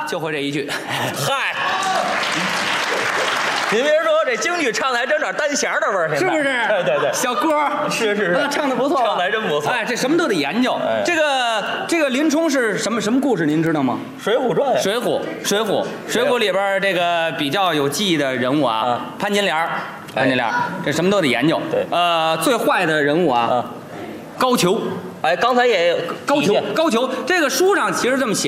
就会这一句。 嗨，您别说，这京剧唱的还真有点单弦的味儿， 是不是？ 对对对， 小歌是， 唱的不错， 唱的还真不错。 哎，这什么都得研究。 哎这个林冲是什么故事？您知道吗？ 《水浒传》 水浒里边这个比较有记忆的人物啊，潘金莲，这什么都得研究。 对， 最坏的人物啊，高俅。 哎，刚才也高俅，这个书上其实这么写。